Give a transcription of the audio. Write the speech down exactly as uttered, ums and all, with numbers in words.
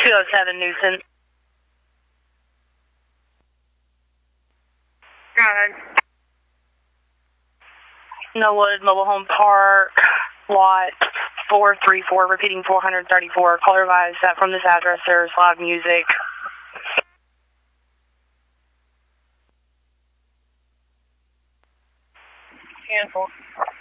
two oh seven Newson. Go ahead. Millwood Mobile Home Park, lot four three four, repeating four thirty-four. Caller advised that from this address there's loud music. Cancel.